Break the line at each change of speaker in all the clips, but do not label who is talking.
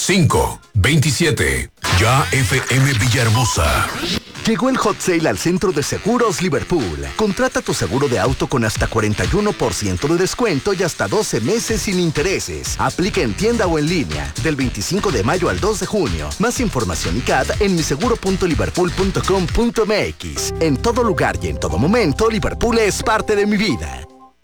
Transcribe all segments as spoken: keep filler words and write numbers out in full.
cinco, veintisiete. Ya F M Villahermosa.
Llegó el hot sale al Centro de Seguros Liverpool. Contrata tu seguro de auto con hasta cuarenta y uno por ciento de descuento y hasta doce meses sin intereses. Aplica en tienda o en línea, del veinticinco de mayo al dos de junio. Más información y C A D en miseguro punto liverpool punto com punto m x. En todo lugar y en todo momento, Liverpool es parte de mi vida.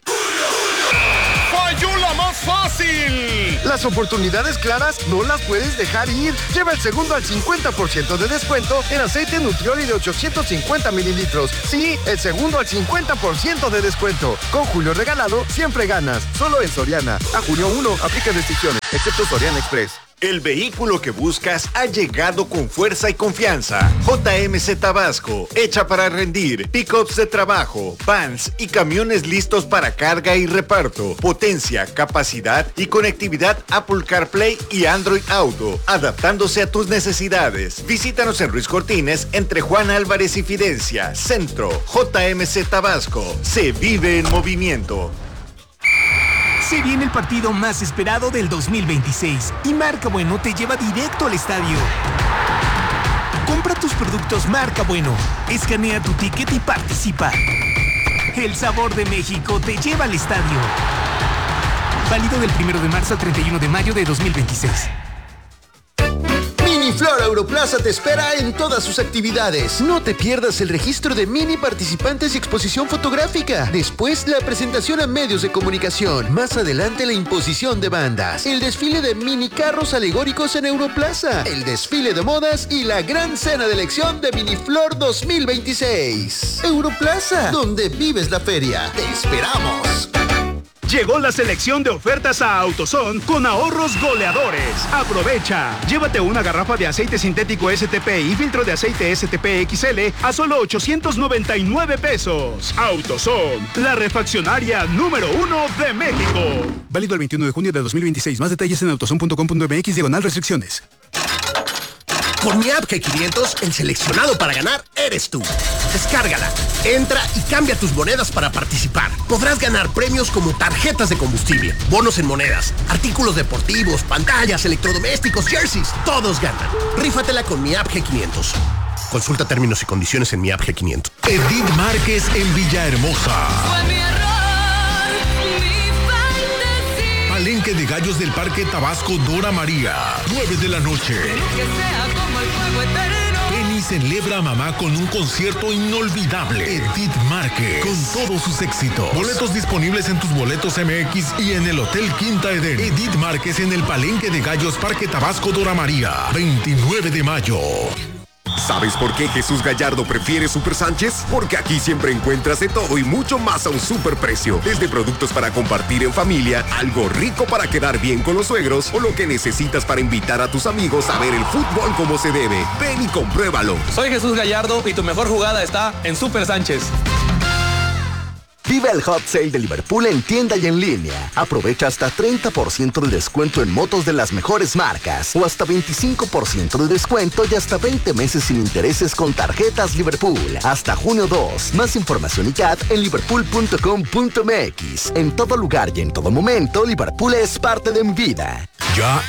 ¡Falló la más fácil! Las oportunidades claras no las puedes dejar ir. Lleva el segundo al cincuenta por ciento de descuento en aceite Nutrioli de ochocientos cincuenta mililitros. Sí, el segundo al cincuenta por ciento de descuento. Con Julio Regalado, siempre ganas. Solo en Soriana. A junio uno, aplica restricciones, excepto Soriana Express.
El vehículo que buscas ha llegado con fuerza y confianza. J M C Tabasco, hecha para rendir. Pickups de trabajo, vans y camiones listos para carga y reparto. Potencia, capacidad y conectividad Apple CarPlay y Android Auto, adaptándose a tus necesidades. Visítanos en Ruiz Cortines, entre Juan Álvarez y Fidencia. Centro, J M C Tabasco. Se vive en movimiento.
Se viene el partido más esperado del dos mil veintiséis y Marca Bueno te lleva directo al estadio. Compra tus productos Marca Bueno, escanea tu ticket y participa. El sabor de México te lleva al estadio. Válido del primero de marzo al treinta y uno de mayo de dos mil veintiséis.
Miniflor Europlaza te espera en todas sus actividades. No te pierdas el registro de mini participantes y exposición fotográfica. Después, la presentación a medios de comunicación. Más adelante, la imposición de bandas. El desfile de mini carros alegóricos en Europlaza. El desfile de modas y la gran cena de elección de Miniflor dos mil veintiséis. Europlaza, donde vives la feria. ¡Te esperamos!
Llegó la selección de ofertas a AutoZone con ahorros goleadores. Aprovecha. Llévate una garrafa de aceite sintético S T P y filtro de aceite S T P X L a solo ochocientos noventa y nueve pesos. AutoZone, la refaccionaria número uno de México.
Válido el veintiuno de junio de dos mil veintiséis. Más detalles en autozone punto com punto m x diagonal restricciones.
Con mi app G quinientos, el seleccionado para ganar eres tú. Descárgala, entra y cambia tus monedas para participar. Podrás ganar premios como tarjetas de combustible, bonos en monedas, artículos deportivos, pantallas, electrodomésticos, jerseys. Todos ganan. Rífatela con mi app G quinientos. Consulta términos y condiciones en mi app G quinientos.
Edith Márquez en Villahermosa. Palenque de Gallos del Parque Tabasco Dora María. nueve de la noche. Penny celebra a mamá con un concierto inolvidable. Edith Márquez, con todos sus éxitos. Boletos disponibles en tus boletos M X y en el Hotel Quinta Eden. Edith Márquez en el Palenque de Gallos Parque Tabasco Dora María. veintinueve de mayo.
¿Sabes por qué Jesús Gallardo prefiere Super Sánchez? Porque aquí siempre encuentras de todo y mucho más a un super precio. Desde productos para compartir en familia, algo rico para quedar bien con los suegros o lo que necesitas para invitar a tus amigos a ver el fútbol como se debe. Ven y compruébalo.
Soy Jesús Gallardo y tu mejor jugada está en Super Sánchez.
Vive el hot sale de Liverpool en tienda y en línea. Aprovecha hasta treinta por ciento de descuento en motos de las mejores marcas o hasta veinticinco por ciento de descuento y hasta veinte meses sin intereses con tarjetas Liverpool. Hasta junio dos. Más información y C A D en liverpool punto com punto m x. En todo lugar y en todo momento, Liverpool es parte de mi vida.
Ya